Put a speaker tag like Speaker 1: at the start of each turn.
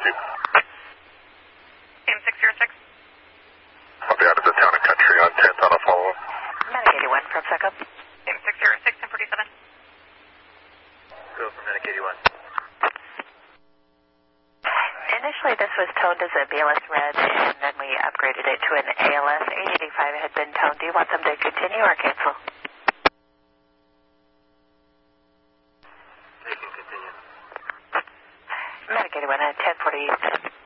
Speaker 1: Team 606.
Speaker 2: I'll be out of the town and country on 10th on a follow-up.
Speaker 3: Medic 81 from SECO.
Speaker 1: Team 606 and 47.
Speaker 4: Go for Medic 81.
Speaker 3: Initially, this was toned as a BLS red, and then we upgraded it to an ALS. 885 had been toned. Do you want them to continue or cancel?
Speaker 4: They can continue.
Speaker 3: Medic 81 at 10:40.